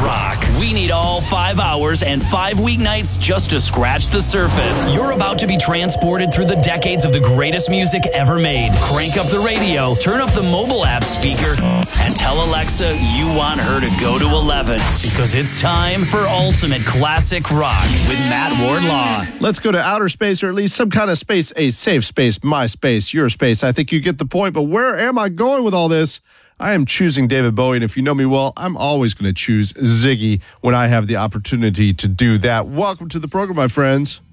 rock. We need all 5 hours and 5 weeknights just to scratch the surface. You're about to be transported through the decades of the greatest music ever made. Crank up the radio, turn up the mobile app speaker, and tell Alexa you want her to go to 11 because it's time for Ultimate Classic Rock with Matt Wardlaw. Let's go to outer space, or at least some kind of space, a safe space, my space, your space. I think you get the point, but where am I going with all this? I am choosing David Bowie, and if you know me well, I'm always going to choose Ziggy when I have the opportunity to do that. Welcome to the program, my friends.